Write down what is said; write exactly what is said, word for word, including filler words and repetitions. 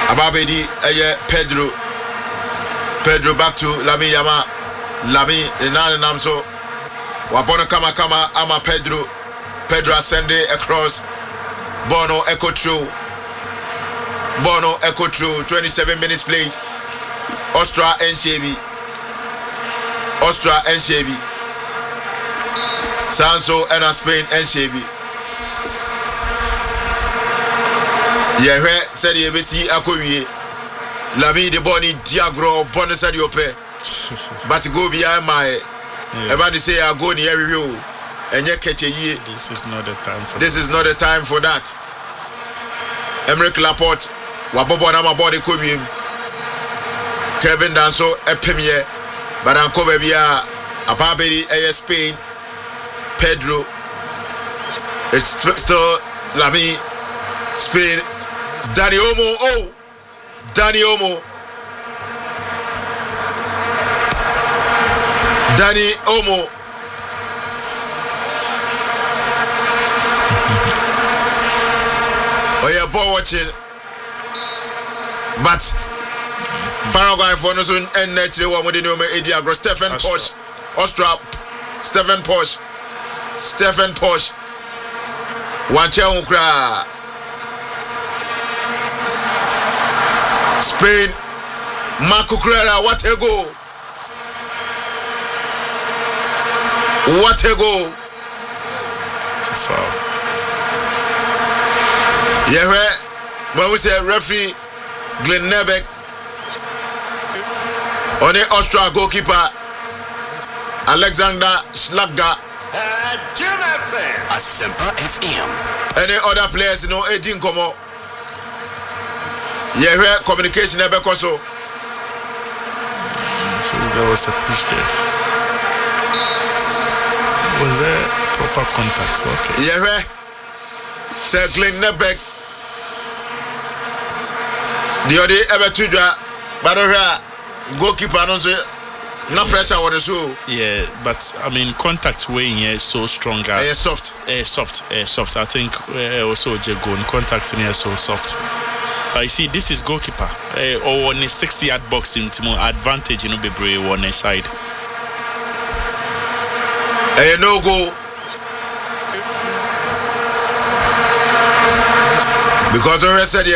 Ababedi eye Pedro. Pedro back to Lami Yama. Lami Nana Namso. Wabona Kama Kama Ama Pedro. Pedro ascending across. Bono echo through. Bono echo through. twenty-seven minutes played. Ostra and Shebi. Ostra and Shebi. Sanso and Spain and Shebi. Yehe said ye besi akowie. Lami de boni diagro bonus at your pay. But go behind my everybody say I go near review and you catch a year. This is not the time for this that. is not the time for that. Emerick Laporte, Wabobo Nama body comium. Kevin Danso, a premier, Baranko Babia, Ababedi, A Spain, Pedro. It's still Lami, Spain, Danny Omo, oh, Danny Omo, Danny Omo. Oh, yeah, ball watching, but. Paraguay for no soon and naturally one with the name Ediagro Stephen Posh Ostra Stephen Posh Stephen Posh Wancha Ukra Spain Marco Crera, what a go what a go It's a foul. Yeah, when we say referee Glenn Nebeck on the Austria goalkeeper Alexander Schlager. Asempa F M. Any other players, you know, eighteen come out. Yeah, where communication never goes so. I feel there was a push there. Was there proper contact? Okay. Yeah, where Sir Glenn Nebeck. The other ever to do, but here. Goalkeeper don't say no pressure on the show. Yeah, but I mean contact weighing here is so strong. Uh, uh, soft. Uh, soft, uh, soft. I think uh, also Jago in contact here is so soft. But you see, this is goalkeeper. Uh, or on a six-yard box in more advantage, you know, be brave on a side. Uh, no go. Because the rest of the